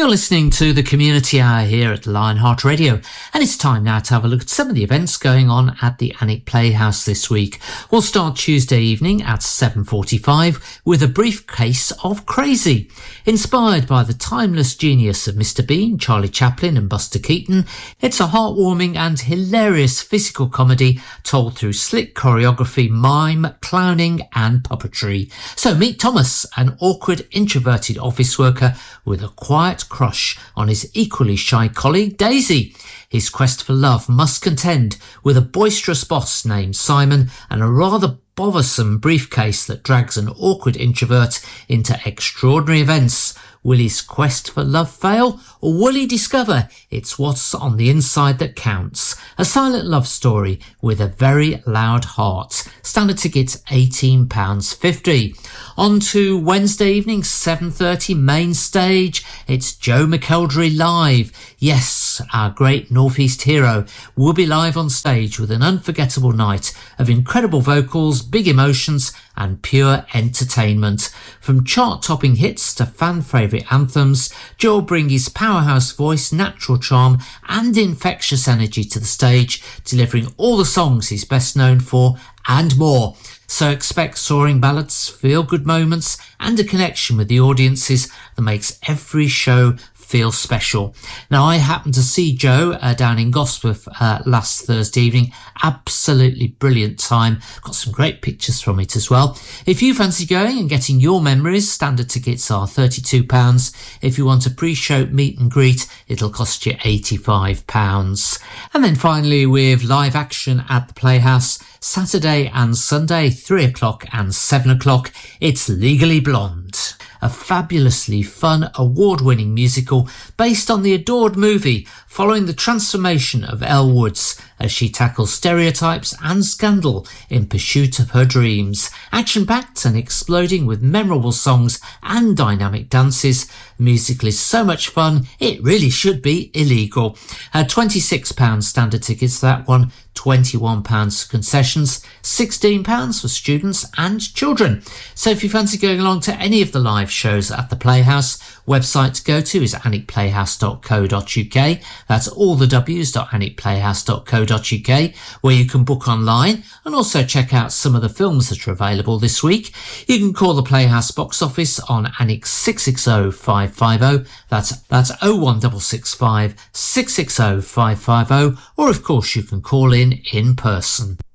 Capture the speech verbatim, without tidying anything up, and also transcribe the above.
You're listening to the Community Hour here at Lionheart Radio, and it's time now to have a look at some of the events going on at the Alnwick Playhouse this week. We'll start Tuesday evening at seven forty-five with A Briefcase of Crazy. Inspired by the timeless genius of Mister Bean, Charlie Chaplin and Buster Keaton, it's a heartwarming and hilarious physical comedy told through slick choreography, mime, clowning and puppetry. So meet Thomas, an awkward, introverted office worker with a quiet crush on his equally shy colleague Daisy. His quest for love must contend with a boisterous boss named Simon and a rather bothersome briefcase that drags an awkward introvert into extraordinary events. Will his quest for love fail, or will he discover it's what's on the inside that counts? A silent love story with a very loud heart. Standard tickets eighteen pounds fifty. On to Wednesday evening, seven thirty, main stage. It's Joe McElderry live. Yes, our great Northeast hero will be live on stage with an unforgettable night of incredible vocals, big emotions and pure entertainment. From chart-topping hits to fan-favourite anthems, Joe will bring his powerhouse voice, natural charm and infectious energy to the stage, delivering all the songs he's best known for and more. So expect soaring ballads, feel-good moments and a connection with the audiences that makes every show feel special. Now, I happened to see Joe uh, down in Gosforth uh, last Thursday evening. Absolutely brilliant time. Got some great pictures from it as well. If you fancy going and getting your memories, standard tickets are thirty-two pounds. If you want a pre-show meet and greet, it'll cost you eighty-five pounds. And then finally, with live action at the Playhouse, Saturday and Sunday, three o'clock and seven o'clock, it's Legally Blonde, a fabulously fun, award-winning musical based on the adored movie, following the transformation of Elle Woods as she tackles stereotypes and scandal in pursuit of her dreams. Action-packed and exploding with memorable songs and dynamic dances, the musical is so much fun, it really should be illegal. Uh, twenty-six pounds standard tickets for that one, twenty-one pounds for concessions, sixteen pounds for students and children. So if you fancy going along to any of the live shows at the Playhouse, website to go to is alnwick playhouse dot co dot uk. That's all the w's dot alnwick playhouse dot co dot uk, where you can book online and also check out some of the films that are available this week. You can call the Playhouse box office on Alnwick six six zero five five zero. That's that's oh one six six five, six six zero five five zero, or of course you can call in in person.